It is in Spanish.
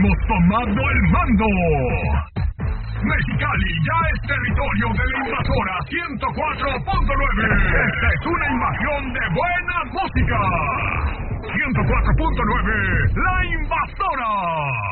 hemos tomado el mando. Mexicali ya es territorio de la invasora 104.9. Esta es una invasión de buena música. 104.9, la invasora.